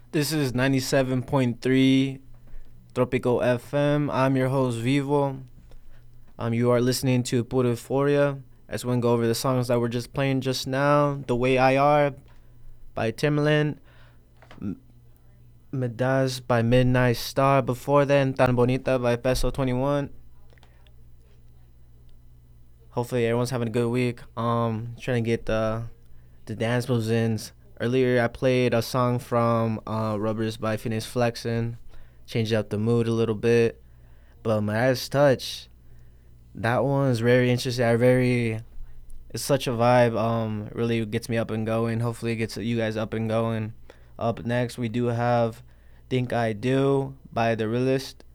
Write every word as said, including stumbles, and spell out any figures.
This is ninety-seven point three Tropico F M. I'm your host, Vivo. Um, you are listening to Pura Euphoria. As we go over the songs that were just playing just now. The Way I Are by Timbaland. M- Medaz by Midnight Star. Before then, Tan Bonita by Peso twenty-one. Hopefully everyone's having a good week. Um, trying to get the the dance moves in. Earlier, I played a song from uh, Rubbers by Phoenix Flexin. Changed up the mood a little bit. But Midas Touch, that one is very interesting. I very, it's such a vibe. Um, really gets me up and going. Hopefully, it gets you guys up and going. Up next, we do have "Think I Do" by The Realist.